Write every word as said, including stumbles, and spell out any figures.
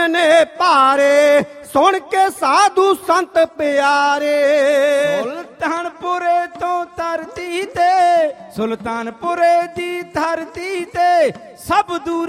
ਨੇ ਭਾਰੇ, ਸੁਣ ਕੇ ਸਾਧੂ ਸੰਤ ਪਿਆਰੇ। ਸੁਲਤਾਨਪੁਰੇ ਤੋਂ ਧਰਤੀ ਤੇ, ਸੁਲਤਾਨਪੁਰੇ ਦੀ ਧਰਤੀ ਤੇ ਸਭ ਦੂਰ